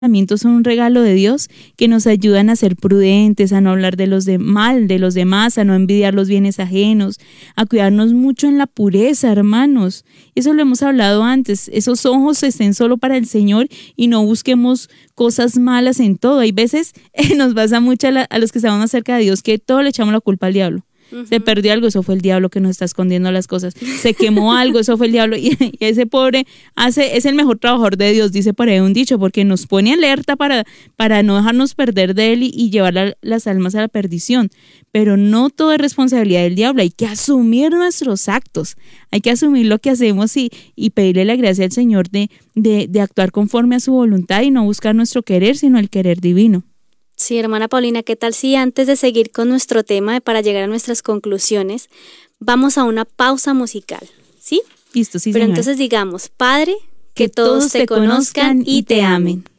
Son un regalo de Dios que nos ayudan a ser prudentes, a no hablar de los mal de los demás, a no envidiar los bienes ajenos, a cuidarnos mucho en la pureza, hermanos. Eso lo hemos hablado antes. Esos ojos estén solo para el Señor y no busquemos cosas malas en todo. Hay veces nos pasa mucho a los que estamos más cerca de Dios que todo le echamos la culpa al diablo. Se perdió algo, eso fue el diablo que nos está escondiendo las cosas. Se quemó algo, eso fue el diablo. Y ese pobre es el mejor trabajador de Dios, dice por ahí un dicho, porque nos pone alerta para no dejarnos perder de él y llevar las almas a la perdición. Pero no todo es responsabilidad del diablo, hay que asumir nuestros actos, hay que asumir lo que hacemos y pedirle la gracia al Señor de actuar conforme a su voluntad y no buscar nuestro querer, sino el querer divino. Sí, hermana Paulina, ¿qué tal si antes de seguir con nuestro tema para llegar a nuestras conclusiones, vamos a una pausa musical? ¿Sí? Listo, sí, Pero señora. Entonces digamos, Padre, que todos te conozcan y te amen.